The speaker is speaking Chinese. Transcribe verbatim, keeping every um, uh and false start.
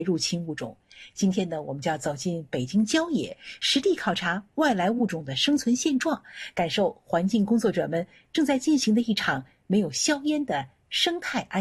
入侵物种。今天呢，我们就要走进北京郊野，实地考察外来物种的生存现状，感受环境工作者们正在进行的一场没有硝烟的生态安